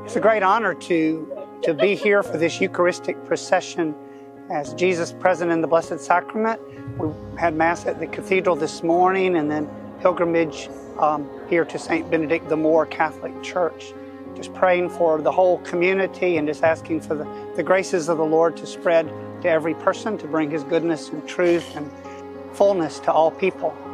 It's a great honor to be here for this Eucharistic procession as Jesus present in the Blessed Sacrament. We had Mass at the Cathedral this morning and then pilgrimage here to St. Benedict the Moor Catholic Church. Just praying for the whole community and just asking for the graces of the Lord to spread to every person, to bring His goodness and truth and fullness to all people.